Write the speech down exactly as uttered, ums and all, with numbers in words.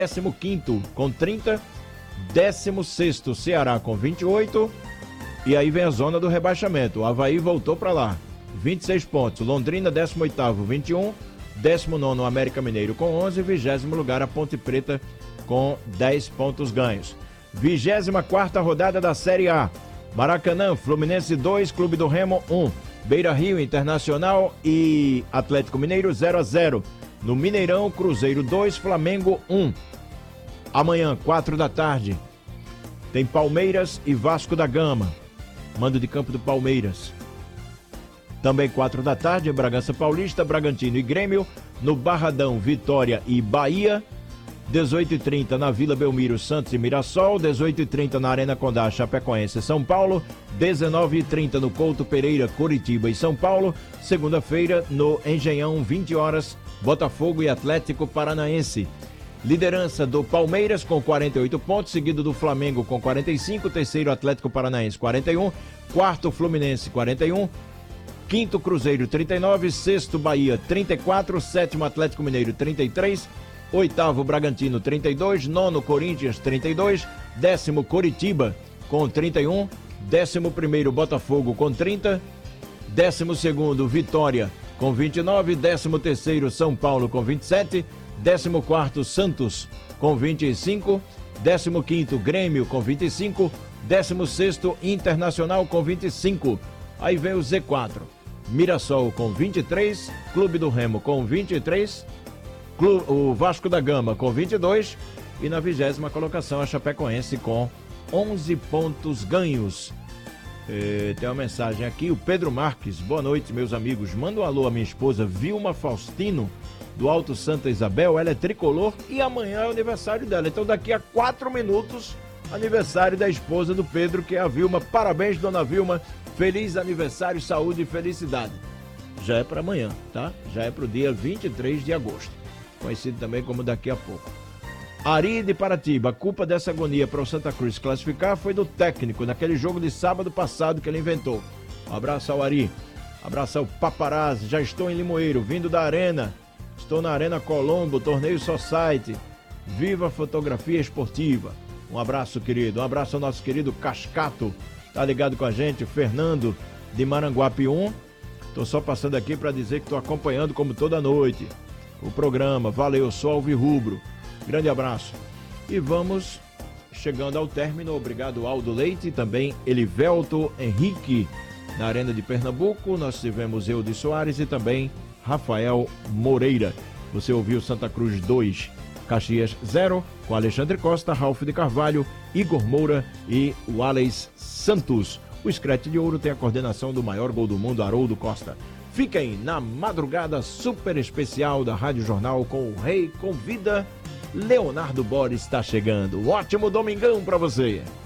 décimo quinto com trinta, décimo sexto Ceará com vinte e oito, e aí vem a zona do rebaixamento. O Avaí voltou para lá, vinte e seis pontos. Londrina, décimo oitavo, vinte e um, décimo nono América Mineiro com onze, vigésimo lugar a Ponte Preta com dez pontos ganhos. vigésima quarta rodada da Série A. Maracanã, Fluminense dois, Clube do Remo um. Beira Rio, Internacional e Atlético Mineiro zero a zero. No Mineirão, Cruzeiro dois, Flamengo um. Amanhã, quatro da tarde, tem Palmeiras e Vasco da Gama. Mando de campo do Palmeiras. Também quatro da tarde, em Bragança Paulista, Bragantino e Grêmio. No Barradão, Vitória e Bahia. dezoito e trinta na Vila Belmiro, Santos e Mirassol. dezoito e trinta na Arena Condá, Chapecoense e São Paulo. dezenove e trinta no Couto Pereira, Coritiba e São Paulo. Segunda-feira, no Engenhão, vinte horas, Botafogo e Atlético Paranaense. Liderança do Palmeiras com quarenta e oito pontos, seguido do Flamengo com quarenta e cinco, terceiro Atlético Paranaense quarenta e um, quarto Fluminense quarenta e um, quinto Cruzeiro trinta e nove, sexto Bahia trinta e quatro, sétimo Atlético Mineiro trinta e três, oitavo Bragantino trinta e dois, nono Corinthians trinta e dois, décimo Coritiba com trinta e um, décimo primeiro Botafogo com trinta, décimo segundo Vitória com vinte e nove, décimo terceiro São Paulo com vinte e sete, décimo quarto Santos com vinte e cinco, décimo quinto Grêmio com vinte e cinco, décimo sexto Internacional com vinte e cinco. Aí vem o Z quatro. Mirassol com vinte e três, Clube do Remo com vinte e três, o Vasco da Gama com vinte e dois e na vigésima colocação a Chapecoense com onze pontos ganhos. É, tem uma mensagem aqui, o Pedro Marques: boa noite, meus amigos. Manda um alô à minha esposa Vilma Faustino, do Alto Santa Isabel. Ela é tricolor e amanhã é o aniversário dela. Então daqui a quatro minutos, aniversário da esposa do Pedro, que é a Vilma. Parabéns, dona Vilma. Feliz aniversário, saúde e felicidade. Já é para amanhã, tá? Já é para o dia vinte e três de agosto. Conhecido também como daqui a pouco. Ari de Paratiba: a culpa dessa agonia para o Santa Cruz classificar foi do técnico, naquele jogo de sábado passado que ele inventou. Um abraço ao Ari. Abraço ao Paparazzi. Já estou em Limoeiro, vindo da Arena. Estou na Arena Colombo, torneio Society. Viva a fotografia esportiva. Um abraço, querido. Um abraço ao nosso querido Cascato. Tá ligado com a gente? Fernando de Maranguapium. Tô só passando aqui para dizer que tô acompanhando como toda noite o programa. Valeu, sou alvirrubro. Grande abraço. E vamos chegando ao término. Obrigado, Aldo Leite e também Elivelto Henrique. Na Arena de Pernambuco, nós tivemos Eudes Soares e também Rafael Moreira. Você ouviu Santa Cruz dois, Caxias zero, com Alexandre Costa, Ralf de Carvalho, Igor Moura e Wallace Santos. O Scratch de Ouro tem a coordenação do maior gol do mundo, Haroldo Costa. Fiquem na madrugada super especial da Rádio Jornal com o Rei Convida. Leonardo Boris está chegando. Um ótimo domingão para você.